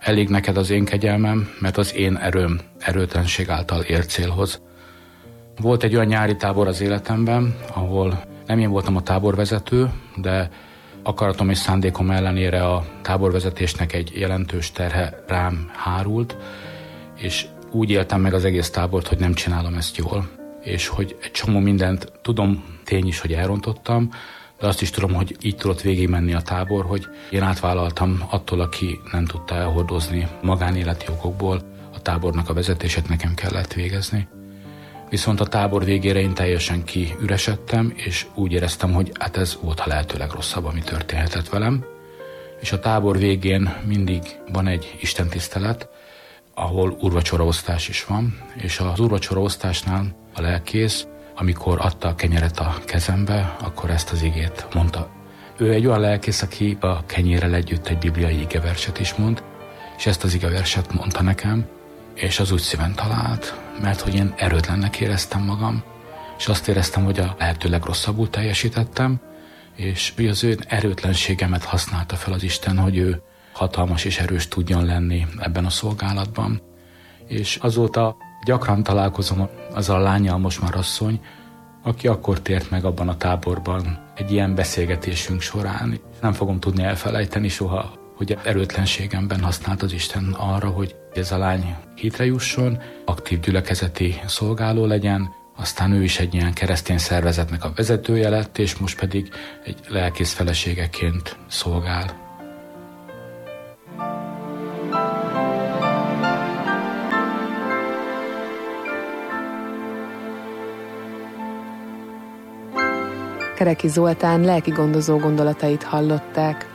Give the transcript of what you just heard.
elég neked az én kegyelmem, mert az én erőm erőtlenség által ér célhoz. Volt egy olyan nyári tábor az életemben, ahol nem én voltam a táborvezető, de akaratom és szándékom ellenére a táborvezetésnek egy jelentős terhe rám hárult, és úgy éltem meg az egész tábort, hogy nem csinálom ezt jól, és hogy egy csomó mindent tudom, tény is, hogy elrontottam, de azt is tudom, hogy így tudott végigmenni a tábor, hogy én átvállaltam attól, aki nem tudta elhordozni magánéleti okokból, a tábornak a vezetését nekem kellett végezni. Viszont a tábor végére én teljesen kiüresedtem, és úgy éreztem, hogy hát ez volt a lehető legrosszabb, ami történhetett velem. És a tábor végén mindig van egy istentisztelet, ahol úrvacsoraosztás is van, és az úrvacsoraosztásnál a lelkész, amikor adta a kenyeret a kezembe, akkor ezt az igét mondta. Ő egy olyan lelkész, aki a kenyérrel együtt egy bibliai igeverset is mond, és ezt az igeverset mondta nekem, és az úgy szíven talált, mert hogy én erőtlennek éreztem magam, és azt éreztem, hogy a lehető legrosszabbul teljesítettem, és az ő erőtlenségemet használta fel az Isten, hogy ő hatalmas és erős tudjon lenni ebben a szolgálatban. És azóta gyakran találkozom azzal a lánnyal, most már asszony, aki akkor tért meg abban a táborban egy ilyen beszélgetésünk során. Nem fogom tudni elfelejteni soha, hogy erőtlenségemben használt az Isten arra, hogy ez a lány hitre jusson, aktív gyülekezeti szolgáló legyen, aztán ő is egy ilyen keresztény szervezetnek a vezetője lett, és most pedig egy lelkész feleségeként szolgál. Kereki Zoltán lelkigondozó gondolatait hallották.